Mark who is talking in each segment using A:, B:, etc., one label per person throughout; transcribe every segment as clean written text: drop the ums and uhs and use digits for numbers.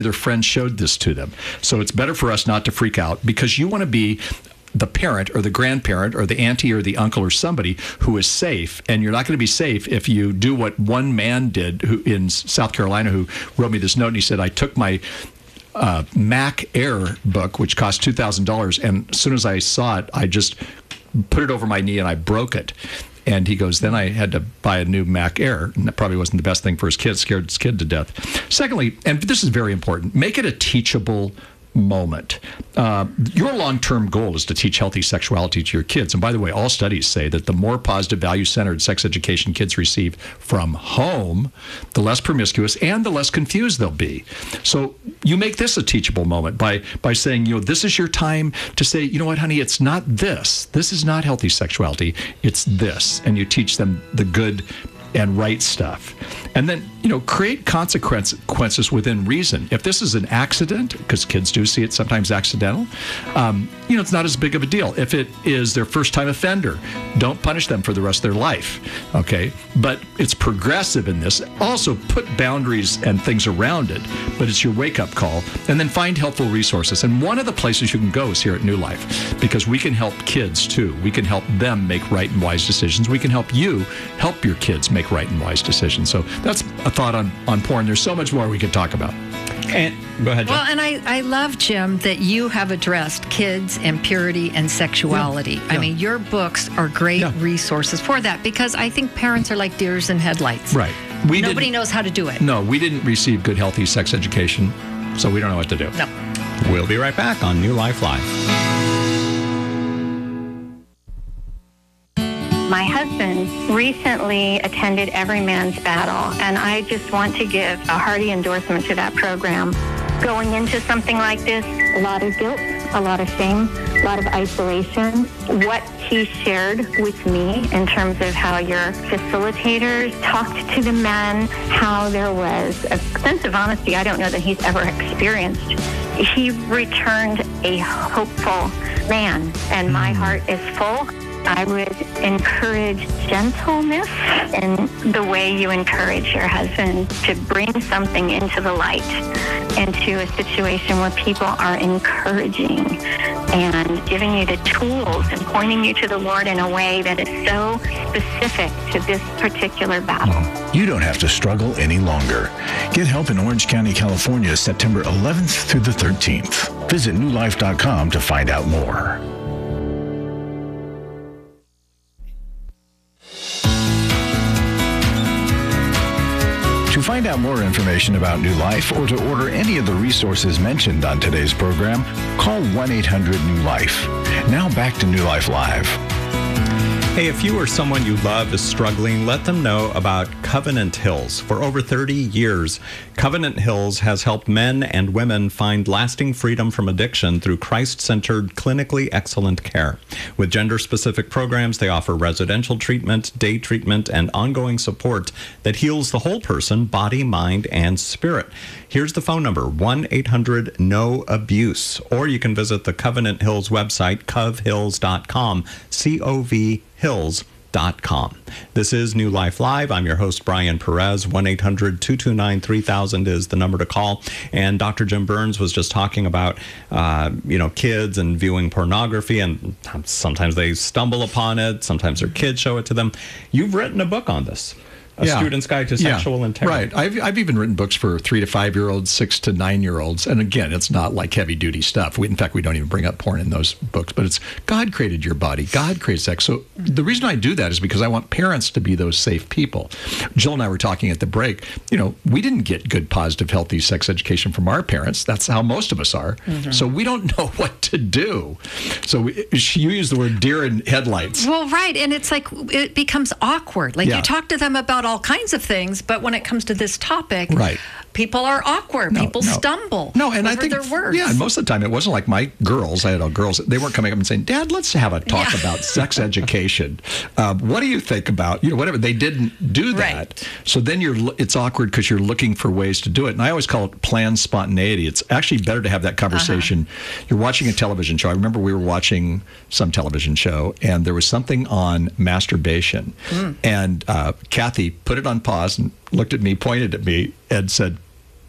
A: their friends showed this to them. So it's better for us not to freak out, because you want to be the parent or the grandparent or the auntie or the uncle or somebody who is safe. And you're not going to be safe if you do what one man did who in South Carolina, who wrote me this note, and he said, I took my Mac Air book, which cost $2,000, and as soon as I saw it, I just put it over my knee and I broke it. And he goes, then I had to buy a new Mac Air, and that probably wasn't the best thing for his kid, scared his kid to death. Secondly, and this is very important, make it a teachable moment. Your long-term goal is to teach healthy sexuality to your kids. And by the way, all studies say that the more positive, value-centered sex education kids receive from home, the less promiscuous and the less confused they'll be. So you make this a teachable moment by saying, this is your time to say, you know what, honey, it's not this. This is not healthy sexuality. It's this. And you teach them the good and right stuff. And then, create consequences within reason. If this is an accident, because kids do see it sometimes accidental, it's not as big of a deal. If it is their first time offender, don't punish them for the rest of their life, okay? But it's progressive in this. Also, put boundaries and things around it, but it's your wake-up call. And then find helpful resources. And one of the places you can go is here at New Life, because we can help kids too. We can help them make right and wise decisions. We can help you help your kids make right and wise decisions. So that's a thought on porn. There's so much more we could talk about.
B: And go ahead, Jim.
C: Well, and I love, Jim, that you have addressed kids and purity and sexuality.
A: Yeah.
C: I mean, your books are great resources for that, because I think parents are like deers in headlights.
A: Right.
C: Nobody knows how to do it.
A: No, we didn't receive good, healthy sex education, so we don't know what to do.
C: No.
B: We'll be right back on New Life Live.
D: My husband recently attended Every Man's Battle, and I just want to give a hearty endorsement to that program. Going into something like this, a lot of guilt, a lot of shame, a lot of isolation. What he shared with me in terms of how your facilitators talked to the men, how there was a sense of honesty I don't know that he's ever experienced. He returned a hopeful man, and my heart is full. I would encourage gentleness in the way you encourage your husband to bring something into the light, into a situation where people are encouraging and giving you the tools and pointing you to the Lord in a way that is so specific to this particular battle.
E: You don't have to struggle any longer. Get help in Orange County, California, September 11th through the 13th. Visit newlife.com to find out more. To find out more information about New Life or to order any of the resources mentioned on today's program, call 1-800-NEW-LIFE. Now back to New Life Live.
B: Hey, if you or someone you love is struggling, let them know about Covenant Hills. For over 30 years, Covenant Hills has helped men and women find lasting freedom from addiction through Christ-centered, clinically excellent care. With gender-specific programs, they offer residential treatment, day treatment, and ongoing support that heals the whole person, body, mind, and spirit. Here's the phone number, 1-800-NO-ABUSE. Or you can visit the Covenant Hills website, covhills.com, covhills.com. This is New Life Live. I'm your host, Brian Perez. 1-800-229-3000 is the number to call. And Dr. Jim Burns was just talking about, kids and viewing pornography, and sometimes they stumble upon it. Sometimes their kids show it to them. You've written a book on this. A Student's Guide to Sexual Integrity.
A: Right. I've even written books for 3 to 5-year-olds, 6 to 9-year-olds. And again, it's not like heavy-duty stuff. In fact, we don't even bring up porn in those books. But it's God created your body. God created sex. So the reason I do that is because I want parents to be those safe people. Jill and I were talking at the break. We didn't get good, positive, healthy sex education from our parents. That's how most of us are. Mm-hmm. So we don't know what to do. So you use the word deer in headlights.
C: Well, right. And it's like it becomes awkward. Like you talk to them about all kinds of things, but when it comes to this topic, people are awkward. People stumble
A: and I
C: over
A: think
C: their words.
A: Yeah, and most of the time it wasn't like my girls. I had all girls. They weren't coming up and saying, "Dad, let's have a talk about sex education. What do you think about whatever?" They didn't do that. Right. So then it's awkward because you're looking for ways to do it. And I always call it planned spontaneity. It's actually better to have that conversation. You're watching a television show. I remember we were watching some television show, and there was something on masturbation, and Kathy put it on pause and looked at me, pointed at me, and said,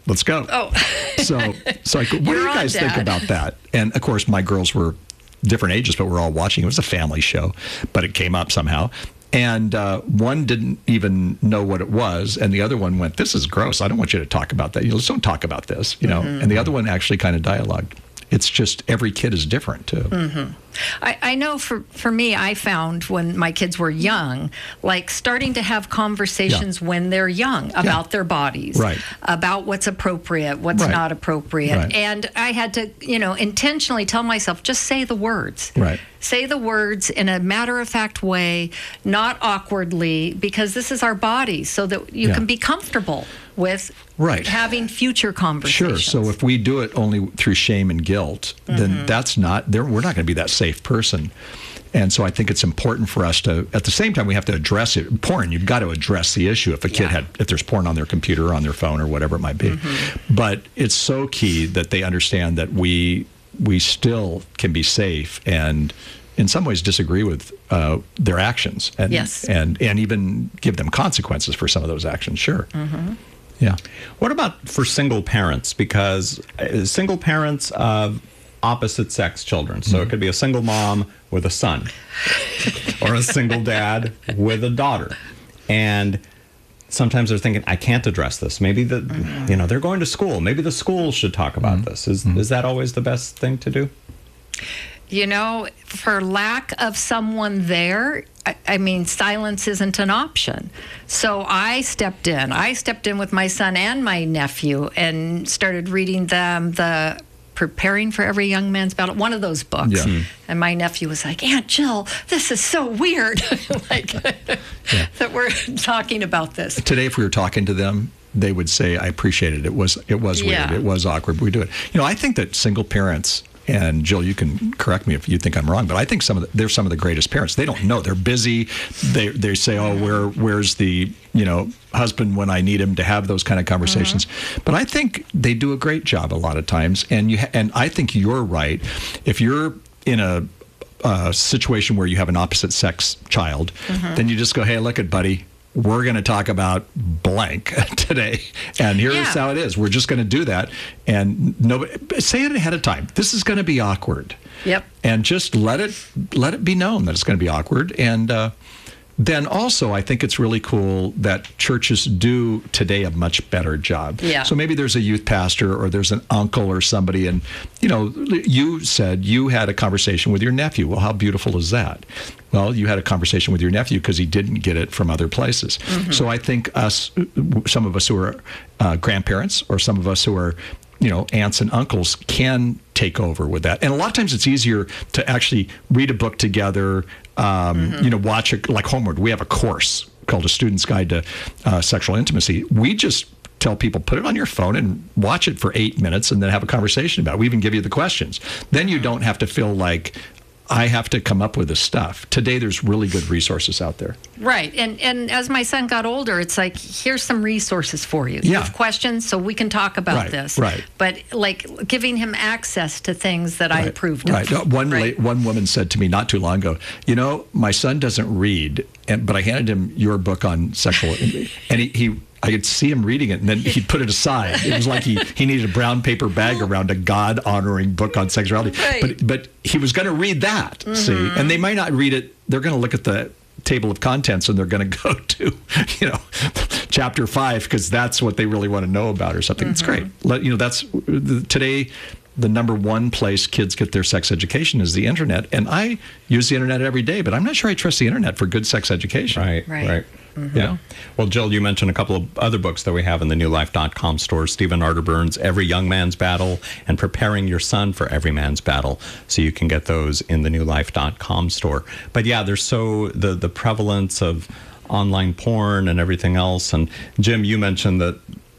A: let's go.
C: Oh.
A: So I go, what do you guys think about that? And of course, my girls were different ages, but we're all watching. It was a family show, but it came up somehow. And one didn't even know what it was, and the other one went, "This is gross. I don't want you to talk about that. Just don't talk about this." And the other one actually kind of dialogued. It's just every kid is different too.
C: Mm-hmm. I know for me, I found when my kids were young, like starting to have conversations when they're young about their bodies, about what's appropriate, what's not appropriate. And I had to, intentionally tell myself, just say the words. Say the words in a matter-of-fact way, not awkwardly, because this is our bodies, so that you can be comfortable with having future conversations.
A: Sure. So if we do it only through shame and guilt, then we're not going to be that safe person. And so I think it's important for us to, at the same time, we have to address it. Porn, you've got to address the issue if a kid if there's porn on their computer or on their phone or whatever it might be. But it's so key that they understand that we still can be safe and in some ways disagree with their actions and even give them consequences for some of those actions. Sure. Yeah.
B: What about for single parents? Because single parents of opposite sex children. So it could be a single mom with a son or a single dad with a daughter. And sometimes they're thinking, I can't address this. Maybe they're going to school. Maybe the school should talk about this. Is that always the best thing to do?
C: For lack of someone there, I mean, silence isn't an option. So I stepped in with my son and my nephew and started reading them the Preparing for Every Young Man's Battle, one of those books. And my nephew was like, Aunt Jill, this is so weird that we're talking about this.
A: Today, if we were talking to them, they would say, I appreciate it. It was weird. It was awkward, but we do it. I think that single parents, and Jill, you can correct me if you think I'm wrong, but I think they're some of the greatest parents. They don't know. They're busy. They say, oh, where's the husband when I need him, to have those kind of conversations. But I think they do a great job a lot of times. And I think you're right. If you're in a situation where you have an opposite sex child, then you just go, hey, look it, buddy. We're going to talk about blank today, and here's how it is. We're just going to do that, and say it ahead of time. This is going to be awkward. And just let it be known that it's going to be awkward. And then also, I think it's really cool that churches do today a much better job. So maybe there's a youth pastor or there's an uncle or somebody, and you said you had a conversation with your nephew. Well, how beautiful is that? Well, you had a conversation with your nephew because he didn't get it from other places. So I think some of us who are grandparents, or some of us who are aunts and uncles, can take over with that. And a lot of times it's easier to actually read a book together, watch it like Homeward. We have a course called A Student's Guide to Sexual Intimacy. We just tell people, put it on your phone and watch it for 8 minutes and then have a conversation about it. We even give you the questions. Then you don't have to feel like, I have to come up with this stuff. Today, there's really good resources out there.
C: Right. And as my son got older, it's like, here's some resources for you. You have questions, so we can talk about this. But like giving him access to things that I approved of.
A: One woman said to me not too long ago, my son doesn't read, but I handed him your book on sexual, and I could see him reading it, and then he'd put it aside. It was like he needed a brown paper bag around a God-honoring book on sexuality. But he was going to read that, see? And they might not read it. They're going to look at the table of contents, and they're going to go to, chapter 5, because that's what they really want to know about or something. It's great. That's today. The number one place kids get their sex education is the internet. And I use the internet every day, but I'm not sure I trust the internet for good sex education.
B: Right. Yeah. Well, Jill, you mentioned a couple of other books that we have in the newlife.com store. Stephen Arterburn's Every Young Man's Battle and Preparing Your Son for Every Man's Battle. So you can get those in the newlife.com store. But yeah, there's the prevalence of online porn and everything else. And Jim, you mentioned that,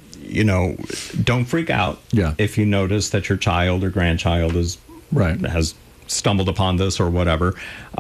B: don't freak out if you notice that your child or grandchild has stumbled upon this or whatever.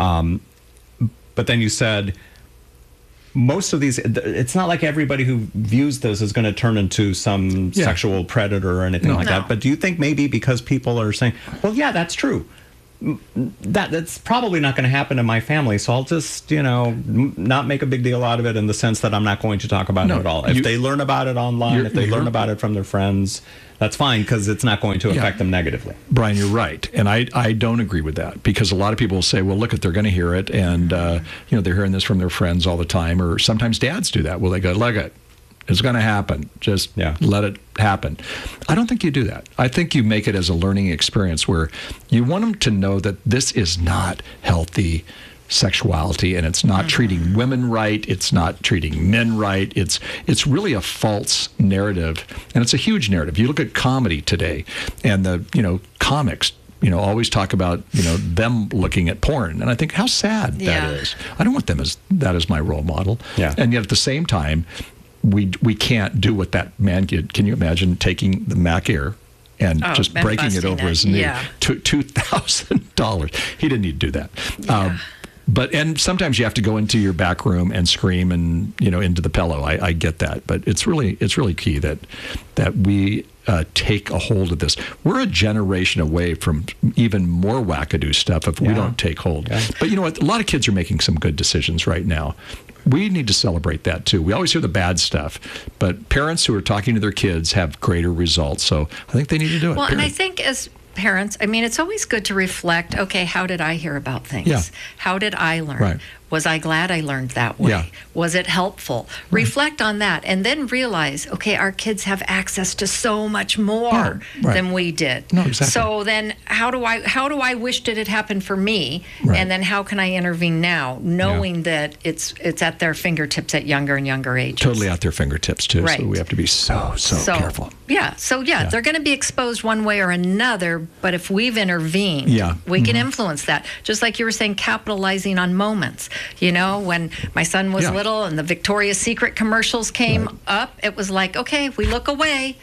B: But then you said, most of these, it's not like everybody who views this is going to turn into some sexual predator or anything like that. But do you think maybe because people are saying, well, yeah, that's true, that's probably not going to happen in my family, so I'll just, not make a big deal out of it in the sense that I'm not going to talk about it at all. If they learn about it online, if they learn about it from their friends, that's fine, because it's not going to affect them negatively.
A: Brian, you're right. And I don't agree with that, because a lot of people say, well, look, they're going to hear it. And, they're hearing this from their friends all the time. Or sometimes dads do that. Well, they go, look it. It's going to happen. Just let it happen. I don't think you do that. I think you make it as a learning experience where you want them to know that this is not healthy sexuality, and it's not treating women right. It's not treating men right. It's really a false narrative, and it's a huge narrative. You look at comedy today, and the comics always talk about them looking at porn, and I think how sad that is. I don't want them as my role model. And yet at the same time, we can't do what that man did. Can you imagine taking the Mac Air and just breaking it over his knee? $2,000. He didn't need to do that. And sometimes you have to go into your back room and scream and into the pillow. I get that, but it's really key that we take a hold of this. We're a generation away from even more wackadoo stuff if we don't take hold. But you know what? A lot of kids are making some good decisions right now. We need to celebrate that too. We always hear the bad stuff, but parents who are talking to their kids have greater results. So I think they need to do it.
C: Well, and I think as parents, it's always good to reflect, okay, how did I hear about things? How did I learn?
A: Right.
C: Was I glad I learned that way? Was it helpful? Reflect on that, and then realize, okay, our kids have access to so much more than we did.
A: No, exactly.
C: So then how do I wish did it happen for me? And then how can I intervene now, knowing that it's at their fingertips at younger and younger ages?
A: Totally at their fingertips too. So we have to be so careful.
C: They're going to be exposed one way or another, but if we've intervened, we can influence that. Just like you were saying, capitalizing on moments. When my son was little and the Victoria's Secret commercials came up, it was like, okay, we look away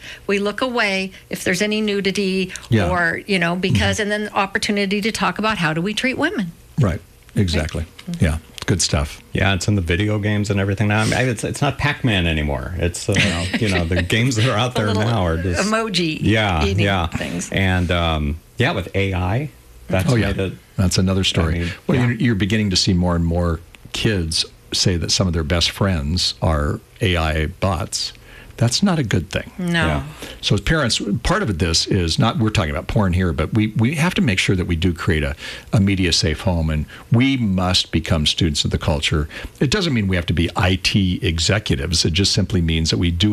C: if there's any nudity or, because, and then the opportunity to talk about how do we treat women.
A: Right. Exactly. Yeah. Good stuff.
B: Yeah, it's in the video games and everything now. It's not Pac-Man anymore. It's the games that are out there now are just
C: emoji. Things.
B: And with AI,
A: that's another story. You're beginning to see more and more kids say that some of their best friends are AI bots. That's not a good thing.
C: No.
A: So as parents, part of this is not, we're talking about porn here, but we have to make sure that we do create a media safe home, and we must become students of the culture. It doesn't mean we have to be IT executives. It just simply means that we do